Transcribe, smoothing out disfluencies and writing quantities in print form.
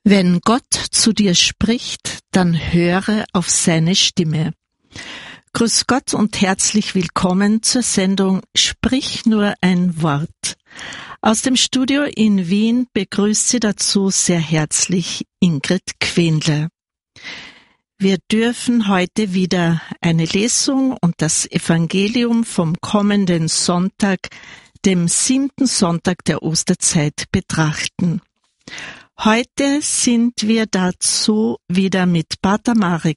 Wenn Gott zu dir spricht, dann höre auf seine Stimme. Grüß Gott und herzlich willkommen zur Sendung Sprich nur ein Wort. Aus dem Studio in Wien begrüßt Sie dazu sehr herzlich Ingrid Quendler. Wir dürfen heute wieder eine Lesung und das Evangelium vom kommenden Sonntag, dem 7. Sonntag der Osterzeit, betrachten. Heute sind wir dazu wieder mit Pater Marek